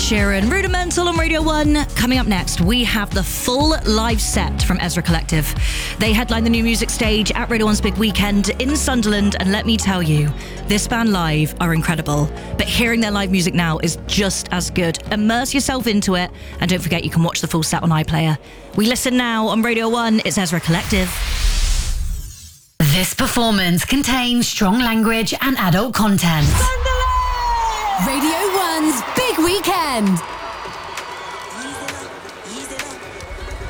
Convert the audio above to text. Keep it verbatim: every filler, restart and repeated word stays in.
Sheeran, Rudimental on Radio one. Coming up next, we have the full live set from Ezra Collective. They headline the new music stage at Radio one's big weekend in Sunderland, and let me tell you, this band live are incredible. But hearing their live music now is just as good. Immerse yourself into it, and don't forget you can watch the full set on iPlayer. We listen now on Radio one. It's Ezra Collective. This performance contains strong language and adult content. Radio one's big weekend.